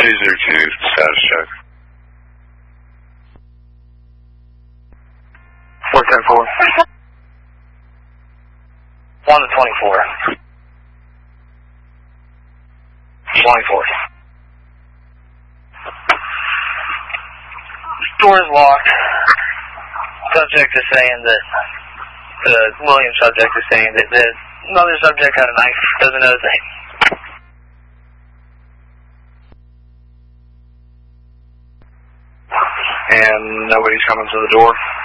202, status check. 410-4. 1 to 24. 24. Door is locked. Subject is saying that the Williams subject is saying that the other subject had a knife. Doesn't know the thing. And nobody's coming to the door?